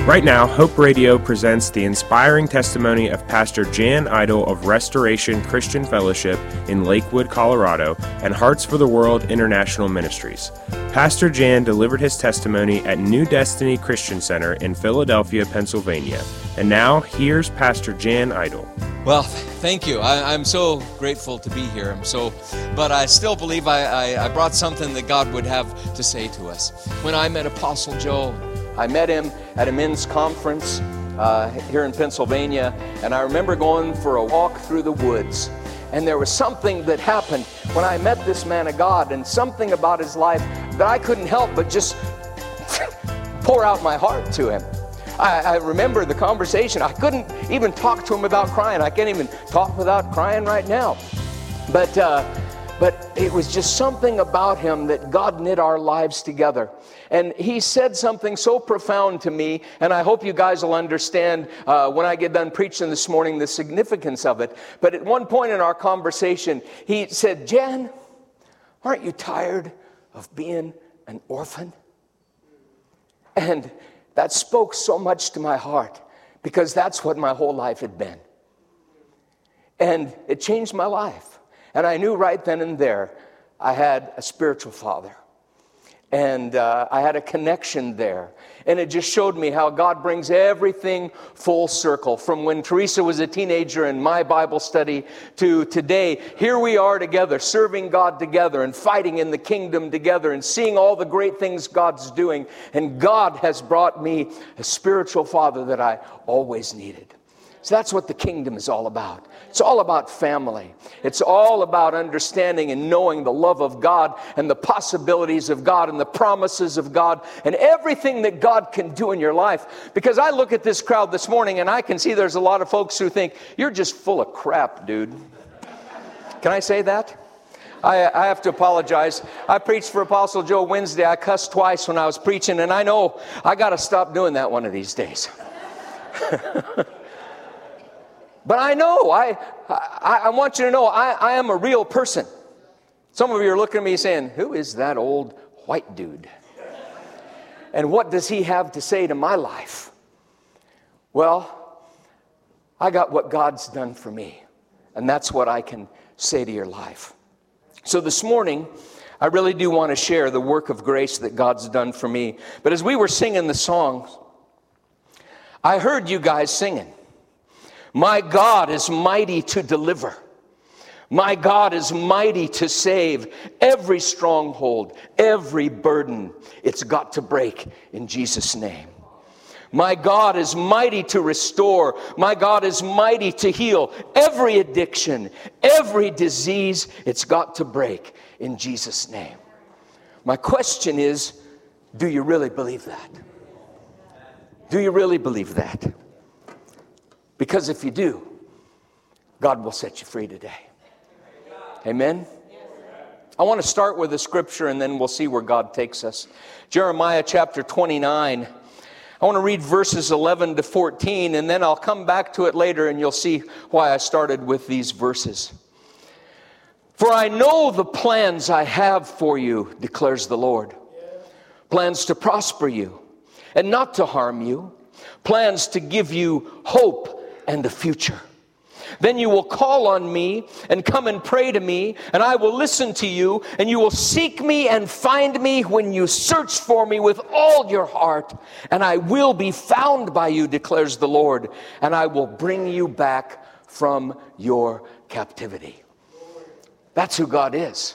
Right now, Hope Radio presents the inspiring testimony of Pastor Jan Idle of Restoration Christian Fellowship in Lakewood, Colorado, and Hearts for the World International Ministries. Pastor Jan delivered his testimony at New Destiny Christian Center in Philadelphia, Pennsylvania. And now, here's Pastor Jan Idle. Well, thank you. I'm so grateful to be here. But I still believe I brought something that God would have to say to us. When I met Apostle Joe, I met him at a men's conference here in Pennsylvania, and I remember going for a walk through the woods. And there was something that happened when I met this man of God, and something about his life that I couldn't help but just pour out my heart to him. I remember the conversation. I couldn't even talk to him without crying. I can't even talk without crying right now. But it was just something about him that God knit our lives together. And he said something so profound to me, and I hope you guys will understand when I get done preaching this morning the significance of it. But at one point in our conversation, he said, "Jan, aren't you tired of being an orphan?" And that spoke so much to my heart, because that's what my whole life had been. And it changed my life. And I knew right then and there I had a spiritual father. And I had a connection there. And it just showed me how God brings everything full circle. From when Teresa was a teenager in my Bible study to today, here we are together, serving God together and fighting in the kingdom together and seeing all the great things God's doing. And God has brought me a spiritual father that I always needed. So that's what the kingdom is all about. It's all about family. It's all about understanding and knowing the love of God and the possibilities of God and the promises of God and everything that God can do in your life. Because I look at this crowd this morning and I can see there's a lot of folks who think, "You're just full of crap, dude." Can I say that? I have to apologize. I preached for Apostle Joe Wednesday. I cussed twice when I was preaching, and I know I got to stop doing that one of these days. But I know, I want you to know, I am a real person. Some of you are looking at me saying, "Who is that old white dude? And what does he have to say to my life?" Well, I got what God's done for me. And that's what I can say to your life. So this morning, I really do want to share the work of grace that God's done for me. But as we were singing the songs, I heard you guys singing, "My God is mighty to deliver. My God is mighty to save. Every stronghold, every burden, it's got to break in Jesus' name. My God is mighty to restore. My God is mighty to heal. Every addiction, every disease, it's got to break in Jesus' name." My question is, do you really believe that? Do you really believe that? Because if you do, God will set you free today. Amen? I want to start with a scripture and then we'll see where God takes us. Jeremiah chapter 29. I want to read verses 11 to 14 and then I'll come back to it later and you'll see why I started with these verses. "For I know the plans I have for you, declares the Lord. Plans to prosper you and not to harm you. Plans to give you hope and a future. Then you will call on me and come and pray to me, and I will listen to you, and you will seek me and find me when you search for me with all your heart, and I will be found by you, declares the Lord, and I will bring you back from your captivity." That's who God is.